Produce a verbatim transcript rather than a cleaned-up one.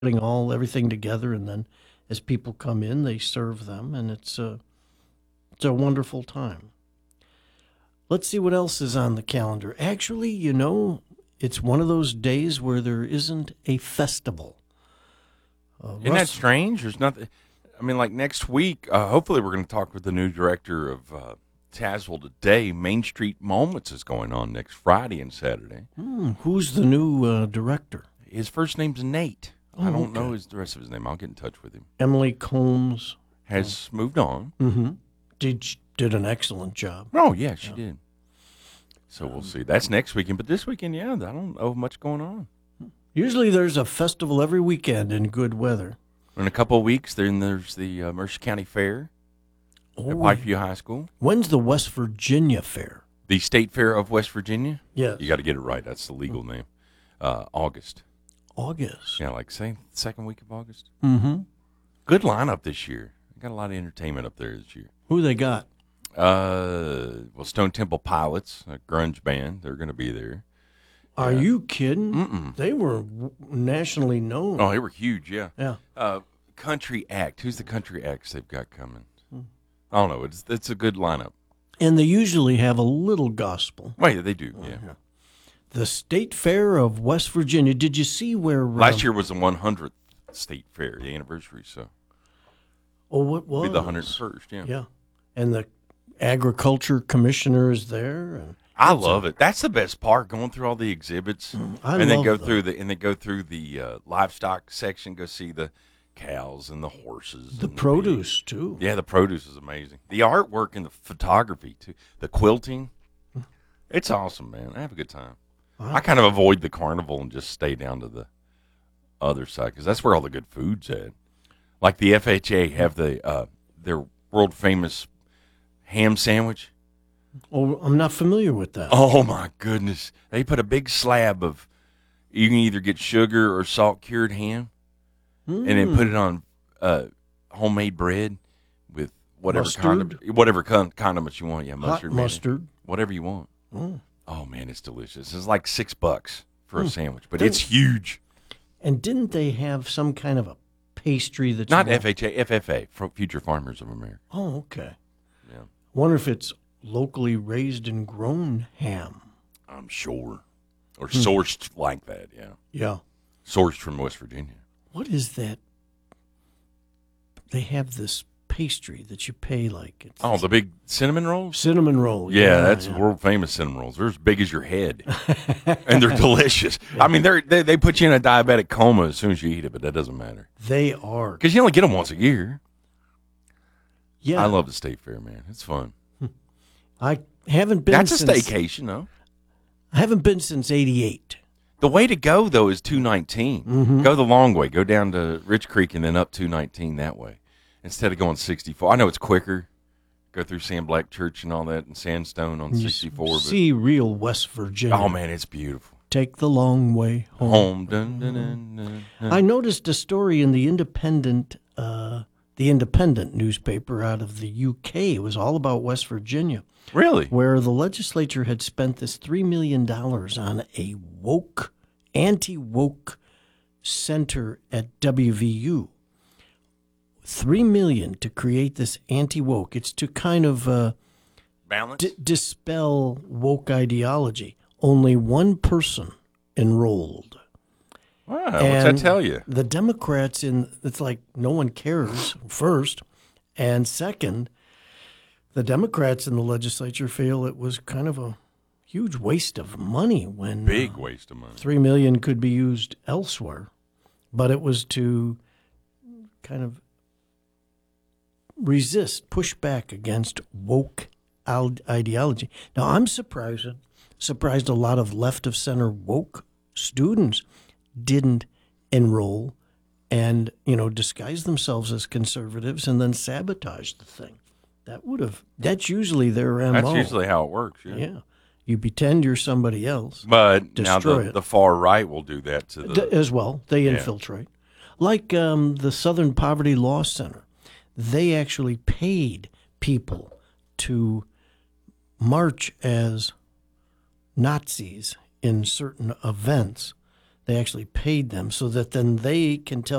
putting all everything together, and then as people come in, they serve them, and it's a it's a wonderful time. Let's see what else is on the calendar. Actually, you know, it's one of those days where there isn't a festival. Uh, Isn't that strange? There's nothing. I mean, like next week, uh, hopefully, we're going to talk with the new director of uh, Tazewell today. Main Street Moments is going on next Friday and Saturday. Hmm, who's the new uh, director? His first name's Nate. Oh, I don't okay. know his, the rest of his name. I'll get in touch with him. Emily Combs Has moved on. mm-hmm. did did an excellent job. Oh, yeah, she did. So we'll see. That's next weekend. But this weekend, yeah, I don't know much going on. Usually there's a festival every weekend in good weather. In a couple of weeks, then there's the uh, Mercer County Fair at Oh, Pikeview High School. when's the West Virginia Fair? The State Fair of West Virginia. Yes. You got to get it right. That's the legal name. Uh, August. August. Yeah, like say second week of August. Mm-hmm. Good lineup this year. Got a lot of entertainment up there this year. Who they got? Uh, well, Stone Temple Pilots, a grunge band, they're going to be there. Are Yeah. you kidding? Mm-mm. They were w- nationally known. Oh, they were huge. Yeah. Yeah. Uh, country act. Who's the country acts they've got coming? I don't know. It's it's a good lineup. And they usually have a little gospel. Wait, they do. Yeah. The State Fair of West Virginia. Did you see where um, Last year was the one hundredth State Fair, the anniversary. So Oh, what was it'll be the one hundred first. Yeah. Yeah, and the agriculture commissioner is there, and I love it. That's the best part, going through all the exhibits, I and then love go them. through the and then go through the uh, livestock section. Go see the cows and the horses. the and produce too. Yeah, the produce is amazing. The artwork and the photography too. The quilting, it's awesome, man. I have a good time. Wow. I kind of avoid the carnival and just stay down to the other side because that's where all the good food's at. Like the F H A have the uh, their world famous ham sandwich. Oh, I'm not familiar with that. Oh my goodness! They put a big slab of you can either get sugar or salt cured ham, and then put it on uh, homemade bread with whatever Mustard? condiment, whatever con- condiments you want. Yeah, Hot mustard, maybe. mustard. whatever you want. Mm. Oh man, it's delicious. It's like six bucks for a Mm. sandwich, but Didn't- it's huge. And didn't they have some kind of a pastry that's Not more- F H A, F F A, for Future Farmers of America. Oh, okay. Yeah, Wonder if it's locally raised and grown ham. I'm sure, or Hmm. sourced like that. Yeah, Yeah. sourced from West Virginia. What is that? They have this pastry that you pay like it's Oh, the big cinnamon rolls. cinnamon roll. Yeah, that's yeah. world famous cinnamon rolls. They're as big as your head, and they're delicious. I mean, they're, they they put you in a diabetic coma as soon as you eat it, but that doesn't matter They are. because you only get them once a year. Yeah, I love the state fair, man. It's fun. I haven't been. That's a since, staycation, though. I haven't been since eighty-eight. The way to go though is two nineteen. Mhm. Go the long way. Go down to Rich Creek and then up two nineteen that way, instead of going sixty-four. I know it's quicker. Go through Sam Black Church and all that, and Sandstone on You s- sixty-four. But, See real West Virginia. oh man, it's beautiful. Take the long way home. Home. Dun, dun, dun, dun, dun. I noticed a story in the Independent, uh, the Independent newspaper out of the U K. It was all about West Virginia, Really? where the legislature had spent this three million dollars on a woke, anti-woke center at W V U. Three million dollars to create this anti-woke. It's to kind of uh, Balance. d- dispel woke ideology. Only one person enrolled. Wow, what's that And tell you? The Democrats in it's like no one cares first, and second, the Democrats in the legislature feel it was kind of a huge waste of money when Big uh, waste of money. three million could be used elsewhere, but it was to kind of resist, push back against woke al- ideology. Now I'm surprised surprised a lot of left of center woke students didn't enroll and, you know, disguise themselves as conservatives and then sabotage the thing. That would have, that's usually their M O. That's usually how it works. Yeah. Yeah. You pretend you're somebody else. But now Destroy the, it. the far right will do that to the. D- as well. They infiltrate. Like um, the Southern Poverty Law Center. They actually paid people to march as Nazis in certain events They actually paid them so that then they can tell